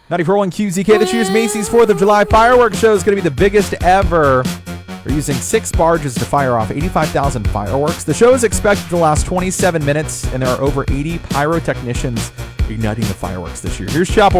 94.1 QZK, this year's Macy's 4th of July fireworks show is going to be the biggest ever. They're using 6 barges to fire off 85,000 fireworks. The show is expected to last 27 minutes, and there are over 80 pyrotechnicians igniting the fireworks this year. Here's Chapel